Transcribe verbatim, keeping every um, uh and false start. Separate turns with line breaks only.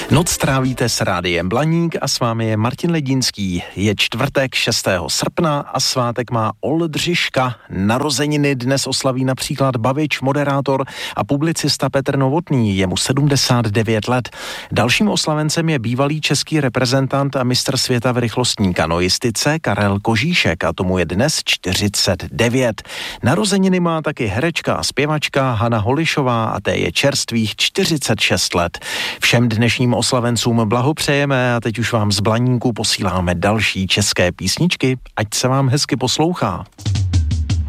Noc trávíte s Rádiem Blaník a s vámi je Martin Ledínský. Je čtvrtek šestého srpna a svátek má Oldřiška. Narozeniny dnes oslaví například bavič, moderátor a publicista Petr Novotný, je mu sedmdesát devět let. Dalším oslavencem je bývalý český reprezentant a mistr světa v rychlostní kanoistice Karel Kožíšek a tomu je dnes čtyřicet devět. Narozeniny má taky herečka a zpěvačka Hana Holišová a té je čerstvých čtyřicet šest let. Všem dnešním oslavencům blahopřejeme a teď už vám z Blaníku posíláme další české písničky, ať se vám hezky poslouchá.